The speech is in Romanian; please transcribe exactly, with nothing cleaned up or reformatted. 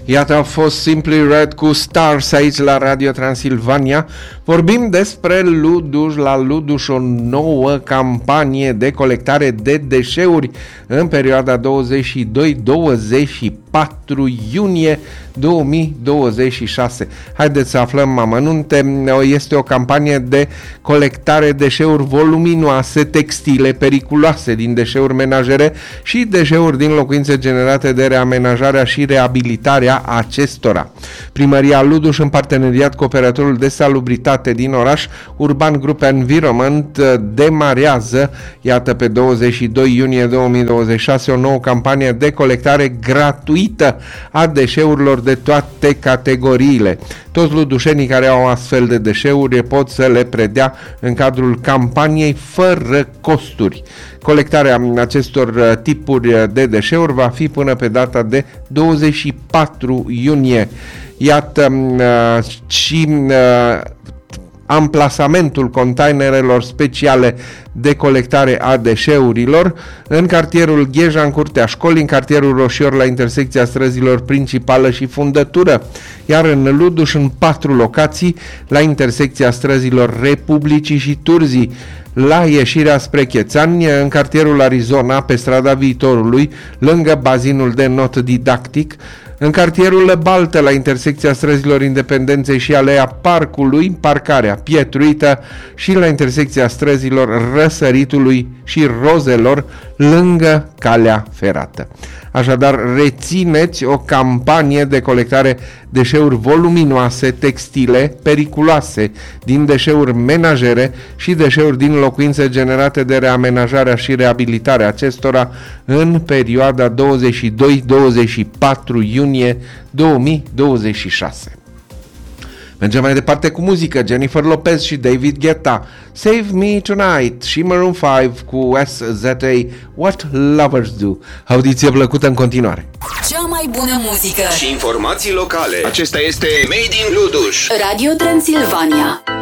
Iată, a fost Simply Red cu Stars aici la Radio Transilvania. Vorbim despre Luduș, la Luduș o nouă campanie de colectare de deșeuri în perioada douăzeci și doi douăzeci și patru iunie două mii douăzeci și șase. Haideți să aflăm amănunte. Este o campanie de colectare deșeuri voluminoase, textile, periculoase din deșeuri menajere și deșeuri din locuințe generate de reamenajarea și reabilitarea acestora. Primăria Luduș, în parteneriat cu operatorul de salubritate din oraș, Urban Group Environment, demarează, iată, pe douăzeci și doi iunie două mii douăzeci și șase, o nouă campanie de colectare gratuită a deșeurilor de toate categoriile. Toți ludușenii care au astfel de deșeuri pot să le predea în cadrul campaniei fără costuri. Colectarea acestor tipuri de deșeuri va fi până pe data de douăzeci și patru iunie. Iată și amplasamentul containerelor speciale de colectare a deșeurilor în cartierul Gheja, în curtea școlii, în cartierul Roșior, la intersecția străzilor Principală și Fundătură, iar în Luduș în patru locații, la intersecția străzilor Republicii și Turzii, la ieșirea spre Chețani, în cartierul Arizona, pe strada Viitorului, lângă bazinul de not didactic, în cartierul Baltă, la intersecția străzilor Independenței și Aleea Parcului, parcarea pietruită, și la intersecția străzilor Răsăritului și Rozelor, lângă calea ferată. Așadar, rețineți o campanie de colectare deșeuri voluminoase, textile, periculoase, din deșeuri menajere și deșeuri din locuințe generate de reamenajarea și reabilitarea acestora în perioada douăzeci și doi douăzeci și patru iunie două mii douăzeci și șase. Mergem mai departe cu muzică. Jennifer Lopez și David Guetta, Save Me Tonight, și Maroon cinci cu S Z A, What Lovers Do. Audiție plăcută în continuare. Cea mai bună muzică și informații locale. Acesta este Made in Luduș, Radio Transilvania.